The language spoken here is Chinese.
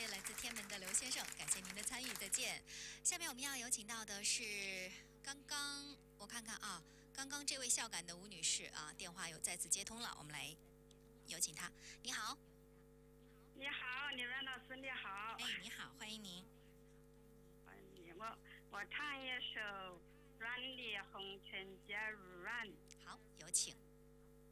谢来自天门的刘先生，感谢您的参与，再见。下面我们要有请到的是刚刚我看看啊，刚刚这位孝感的吴女士啊，电话又再次接通了，我们来有请她。你好， 你好，李阮老师，你好。 哎，你好，欢迎您。 欢迎你，我唱一首《软里红尘皆如软》。 好，有请。